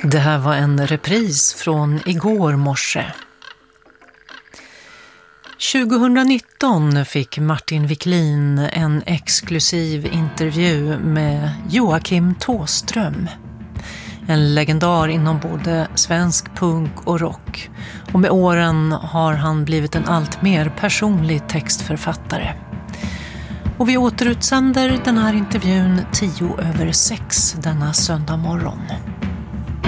Det här var en repris från igår morse. 2019 fick Martin Wiklin en exklusiv intervju med Joakim Thåström. En legendar inom både svensk punk och rock. Och med åren har han blivit en allt mer personlig textförfattare. Och vi återutsänder den här intervjun 6:10 denna söndag morgon.